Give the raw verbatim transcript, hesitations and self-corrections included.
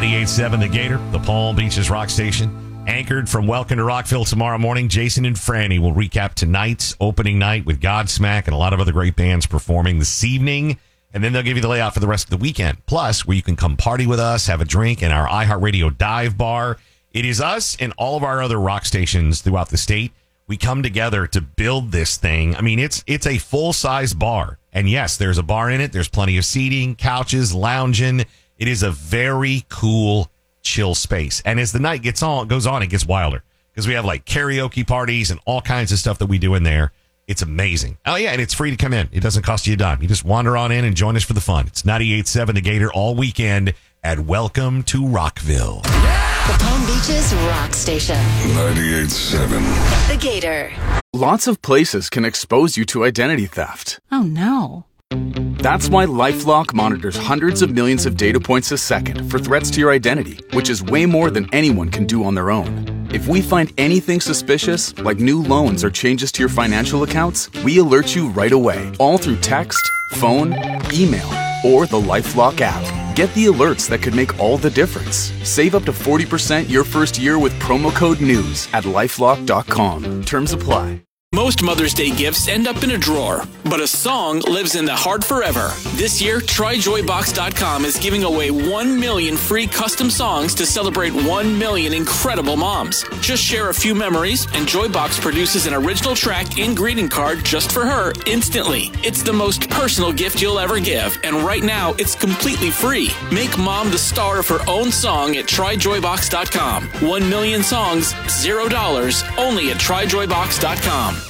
ninety-eight point seven The Gator, the Palm Beaches rock station. Anchored from Welcome to Rockville tomorrow morning, Jason and Franny will recap tonight's opening night with Godsmack and a lot of other great bands performing this evening. And then they'll give you the layout for the rest of the weekend. Plus, where you can come party with us, have a drink in our iHeartRadio dive bar. It is us and all of our other rock stations throughout the state. We come together to build this thing. I mean, it's it's a full-size bar. And yes, there's a bar in it. There's plenty of seating, couches, lounging. It is a very cool, chill space. And as the night gets on, goes on, it gets wilder. Because we have like karaoke parties and all kinds of stuff that we do in there. It's amazing. Oh, yeah, and it's free to come in. It doesn't cost you a dime. You just wander on in and join us for the fun. It's ninety-eight point seven The Gator all weekend at Welcome to Rockville. The Palm Beaches Rock Station. ninety-eight point seven The Gator. Lots of places can expose you to identity theft. Oh, no. That's why LifeLock monitors hundreds of millions of data points a second for threats to your identity, which is way more than anyone can do on their own. If we find anything suspicious, like new loans or changes to your financial accounts, we alert you right away, all through text, phone, email, or the LifeLock app. Get the alerts that could make all the difference. Save up to forty percent your first year with promo code NEWS at lifelock dot com. Terms apply. Most Mother's Day gifts end up in a drawer, but a song lives in the heart forever. This year, try joy box dot com is giving away one million free custom songs to celebrate one million incredible moms. Just share a few memories, and Joybox produces an original track and greeting card just for her instantly. It's the most personal gift you'll ever give, and right now, it's completely free. Make mom the star of her own song at try joy box dot com. One million songs, zero dollars, only at try joy box dot com.